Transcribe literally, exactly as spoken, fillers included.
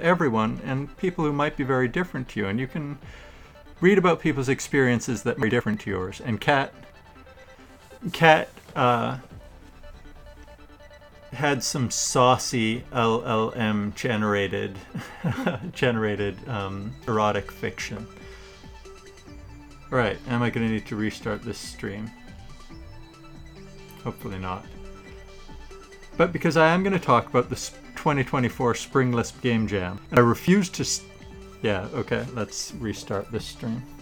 everyone and people who might be very different to you. And you can read about people's experiences that may be different to yours. And Kat, Kat uh, had some saucy L L M generated, generated um, erotic fiction. All right, am I going to need to restart this stream? Hopefully not. But because I am going to talk about the twenty twenty-four Spring Lisp Game Jam, and I refuse to... St- yeah, okay, let's restart this stream.